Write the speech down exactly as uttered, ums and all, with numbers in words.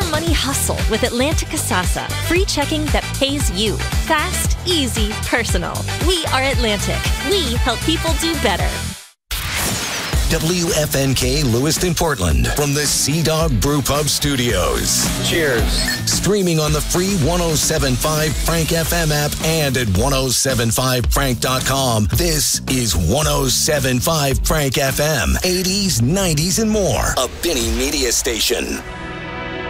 money hustle with Atlantic Kasasa. Free checking that pays you. Fast, easy, personal. We are Atlantic. We help people do better. W F N K Lewiston, Portland, from the Sea Dog Brew Pub Studios. Cheers. Streaming on the free one oh seven point five Frank F M app and at ten seventy-five frank dot com. This is ten seventy-five Frank F M. eighties, nineties, and more. A Benny Media Station.